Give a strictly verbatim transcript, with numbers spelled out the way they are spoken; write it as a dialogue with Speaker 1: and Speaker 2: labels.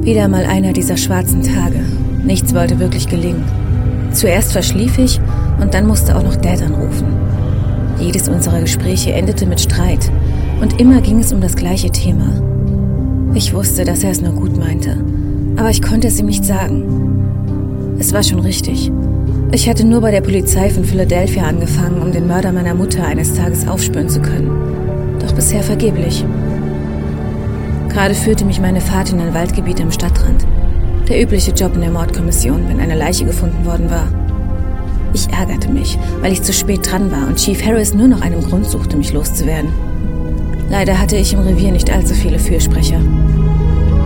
Speaker 1: Wieder mal einer dieser schwarzen Tage. Nichts wollte wirklich gelingen. Zuerst verschlief ich und dann musste auch noch Dad anrufen. Jedes unserer Gespräche endete mit Streit und immer ging es um das gleiche Thema. Ich wusste, dass er es nur gut meinte, aber ich konnte es ihm nicht sagen. Es war schon richtig. Ich hatte nur bei der Polizei von Philadelphia angefangen, um den Mörder meiner Mutter eines Tages aufspüren zu können. Doch bisher vergeblich. Gerade führte mich meine Fahrt in ein Waldgebiet am Stadtrand. Der übliche Job in der Mordkommission, wenn eine Leiche gefunden worden war. Ich ärgerte mich, weil ich zu spät dran war und Chief Harris nur nach einem Grund suchte, mich loszuwerden. Leider hatte ich im Revier nicht allzu viele Fürsprecher.